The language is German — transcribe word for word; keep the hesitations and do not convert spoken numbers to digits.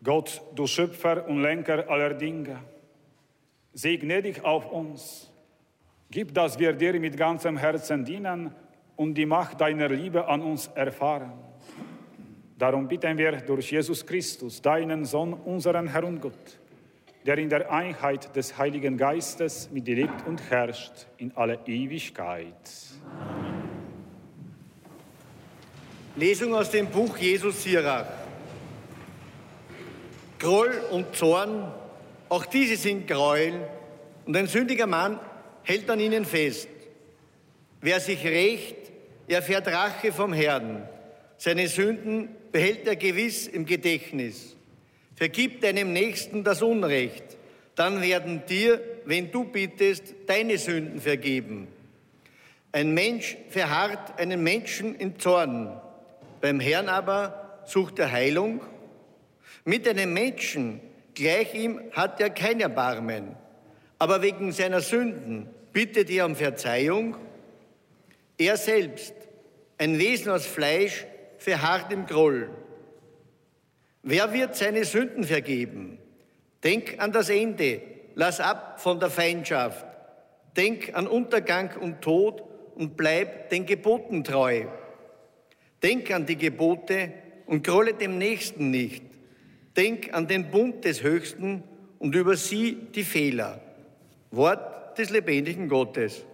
Gott, du Schöpfer und Lenker aller Dinge, sei gnädig auf uns. Gib, dass wir dir mit ganzem Herzen dienen und die Macht deiner Liebe an uns erfahren. Darum bitten wir durch Jesus Christus, deinen Sohn, unseren Herrn und Gott, der in der Einheit des Heiligen Geistes mit dir lebt und herrscht in alle Ewigkeit. Amen. Lesung aus dem Buch Jesus Sirach. Groll und Zorn, auch diese sind Gräuel, und ein sündiger Mann hält an ihnen fest. Wer sich rächt, erfährt Rache vom Herrn. Seine Sünden behält er gewiss im Gedächtnis. Vergib deinem Nächsten das Unrecht, dann werden dir, wenn du bittest, deine Sünden vergeben. Ein Mensch verharrt einen Menschen im Zorn, beim Herrn aber sucht er Heilung. Mit einem Menschen gleich ihm hat er kein Erbarmen, aber wegen seiner Sünden bittet er um Verzeihung. Er selbst, ein Wesen aus Fleisch, verharrt im Groll. Wer wird seine Sünden vergeben? Denk an das Ende, lass ab von der Feindschaft. Denk an Untergang und Tod und bleib den Geboten treu. Denk an die Gebote und grolle dem Nächsten nicht. Denk an den Bund des Höchsten und übersieh die Fehler. Wort des lebendigen Gottes.